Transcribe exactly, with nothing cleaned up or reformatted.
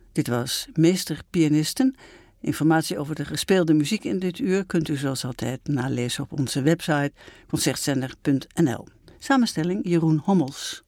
Dit was Meester Pianisten. Informatie over de gespeelde muziek in dit uur kunt u zoals altijd nalezen op onze website concertzender punt n l. Samenstelling Jeroen Hommels.